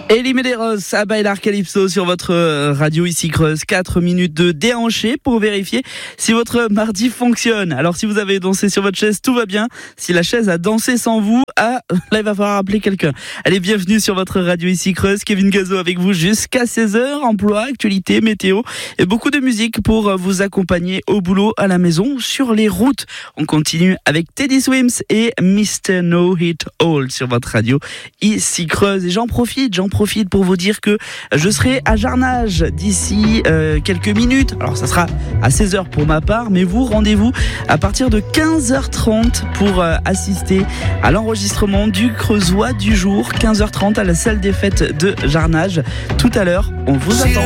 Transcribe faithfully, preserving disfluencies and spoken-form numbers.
Elie Medeiros à Bailar Calypso sur votre radio ici Creuse. quatre minutes de déhanché pour vérifier si votre mardi fonctionne. Alors si vous avez dansé sur votre chaise, tout va bien. Si la chaise a dansé sans vous, ah, là il va falloir appeler quelqu'un. Allez, bienvenue sur votre radio ici Creuse. Kevin Gazo avec vous jusqu'à seize heures. Emploi, actualité, météo et beaucoup de musique pour vous accompagner au boulot, à la maison, sur les routes. On continue avec Teddy Swims et mister No Hit All sur votre radio ici Creuse. Et j'en profite, j'en profite pour vous dire que je serai à Jarnage d'ici euh, quelques minutes. Alors ça sera à seize heures pour ma part, mais vous, rendez-vous à partir de quinze heures trente pour euh, assister à l'enregistrement du Creusois du jour. quinze heures trente à la salle des fêtes de Jarnage. Tout à l'heure, on vous attend.